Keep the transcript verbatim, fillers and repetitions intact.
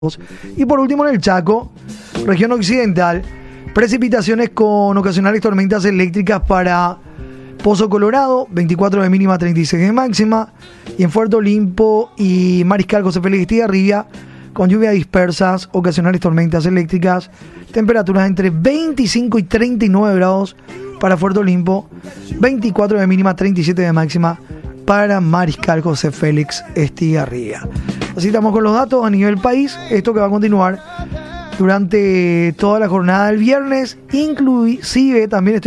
Y por último, en el Chaco, región occidental, precipitaciones con ocasionales tormentas eléctricas para Pozo Colorado, veinticuatro de mínima, treinta y seis de máxima. Y en Puerto Limpo y Mariscal José Félix Estigarribia, con lluvias dispersas, ocasionales tormentas eléctricas, temperaturas entre veinticinco y treinta y nueve grados para Puerto Limpo, veinticuatro de mínima, treinta y siete de máxima para Mariscal José Félix Estigarribia. Así estamos con los datos a nivel país, esto que va a continuar durante toda la jornada del viernes, inclusive también estoy